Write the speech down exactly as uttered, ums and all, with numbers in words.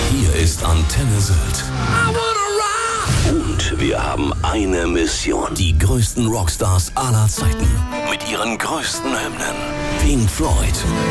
Hier ist Antenne Sylt. Und wir haben eine Mission. Die größten Rockstars aller Zeiten. Mit ihren größten Hymnen. Pink Floyd.